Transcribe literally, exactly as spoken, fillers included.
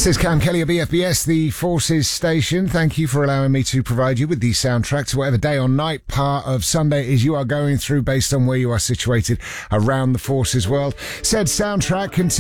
This is Cam Kelly of B F B S, the Forces station. Thank you for allowing me to provide you with the soundtrack to whatever day or night part of Sunday is you are going through based on where you are situated around the Forces world. Said soundtrack continues.